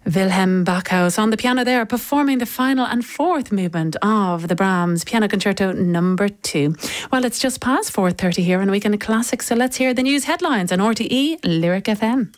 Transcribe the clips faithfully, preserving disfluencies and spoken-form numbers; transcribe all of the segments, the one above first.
Wilhelm Backhaus on the piano there, performing the final and fourth movement of the Brahms Piano Concerto number two. Well, it's just past four thirty here on Weekend Classics, so let's hear the news headlines on R T E Lyric F M.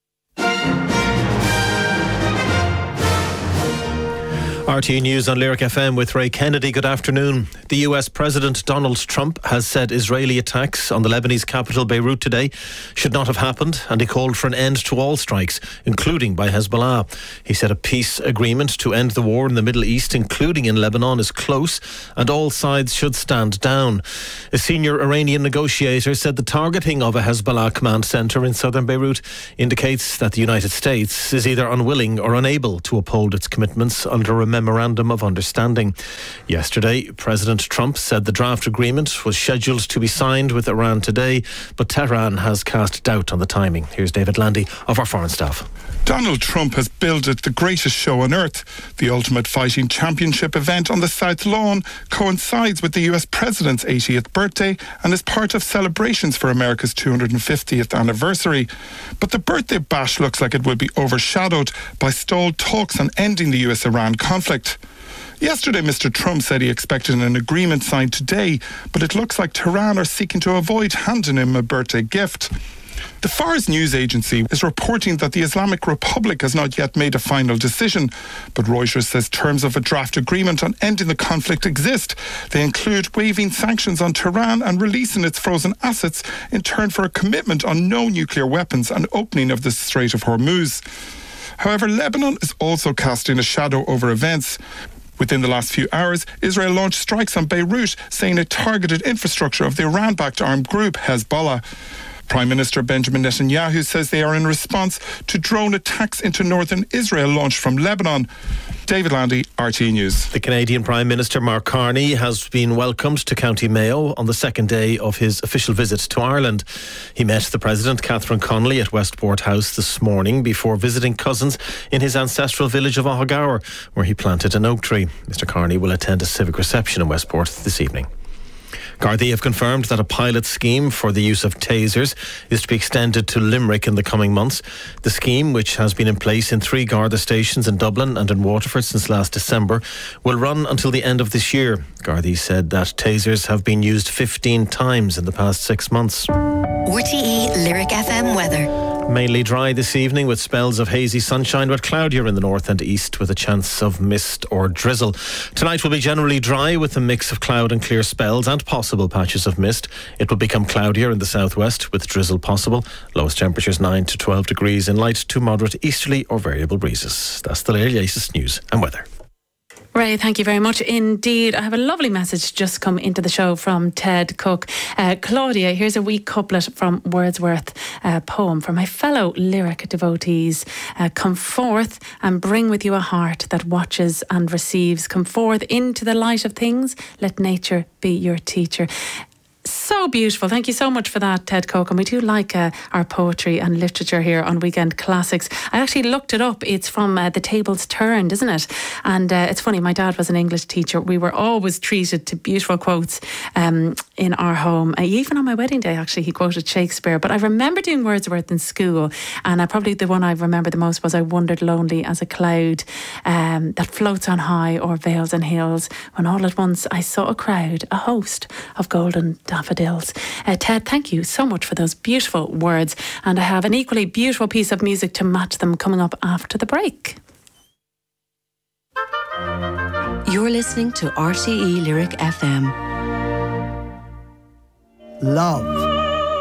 R T E News on Lyric F M with Ray Kennedy. Good afternoon. The U S President Donald Trump has said Israeli attacks on the Lebanese capital Beirut today should not have happened, and he called for an end to all strikes, including by Hezbollah. He said a peace agreement to end the war in the Middle East, including in Lebanon, is close and all sides should stand down. A senior Iranian negotiator said the targeting of a Hezbollah command centre in southern Beirut indicates that the United States is either unwilling or unable to uphold its commitments under a memorandum of understanding. Yesterday, President Trump said the draft agreement was scheduled to be signed with Iran today, but Tehran has cast doubt on the timing. Here's David Landy of our foreign staff. Donald Trump has billed it the greatest show on earth. The Ultimate Fighting Championship event on the South Lawn coincides with the U S President's eightieth birthday and is part of celebrations for America's two hundred fiftieth anniversary. But the birthday bash looks like it will be overshadowed by stalled talks on ending the U S Iran conflict. Yesterday, Mister Trump said he expected an agreement signed today, but it looks like Tehran are seeking to avoid handing him a birthday gift. The Fars news agency is reporting that the Islamic Republic has not yet made a final decision, but Reuters says terms of a draft agreement on ending the conflict exist. They include waiving sanctions on Tehran and releasing its frozen assets in turn for a commitment on no nuclear weapons and opening of the Strait of Hormuz. However, Lebanon is also casting a shadow over events. Within the last few hours, Israel launched strikes on Beirut, saying it targeted infrastructure of the Iran-backed armed group Hezbollah. Prime Minister Benjamin Netanyahu says they are in response to drone attacks into northern Israel launched from Lebanon. David Landy, R T E News. The Canadian Prime Minister Mark Carney has been welcomed to County Mayo on the second day of his official visit to Ireland. He met the President, Catherine Connolly, at Westport House this morning before visiting cousins in his ancestral village of Ohagower, where he planted an oak tree. Mister Carney will attend a civic reception in Westport this evening. Gardaí have confirmed that a pilot scheme for the use of tasers is to be extended to Limerick in the coming months. The scheme, which has been in place in three Garda stations in Dublin and in Waterford since last December, will run until the end of this year. Gardaí said that tasers have been used fifteen times in the past six months. R T E Lyric F M weather. Mainly dry this evening with spells of hazy sunshine, but cloudier in the north and east with a chance of mist or drizzle. Tonight will be generally dry with a mix of cloud and clear spells and possible patches of mist. It will become cloudier in the southwest with drizzle possible. Lowest temperatures nine to twelve degrees in light to moderate easterly or variable breezes. That's the latest news and weather. Ray, thank you very much indeed. I have a lovely message just come into the show from Ted Cook. Uh, Claudia, here's a wee couplet from Wordsworth, uh, poem for my fellow lyric devotees. Uh, come forth and bring with you a heart that watches and receives. Come forth into the light of things. Let nature be your teacher. So beautiful. Thank you so much for that, Ted Cook. And we do like uh, our poetry and literature here on Weekend Classics. I actually looked it up. It's from uh, The Tables Turned, isn't it? And uh, it's funny, my dad was an English teacher. We were always treated to beautiful quotes um, in our home. Uh, even on my wedding day, actually, he quoted Shakespeare. But I remember doing Wordsworth in school. And uh, probably the one I remember the most was I wandered lonely as a cloud um, that floats on high o'er vales and hills, when all at once I saw a crowd, a host of golden daffodils. Uh, Ted, thank you so much for those beautiful words. And I have an equally beautiful piece of music to match them coming up after the break. You're listening to R T E Lyric F M. Love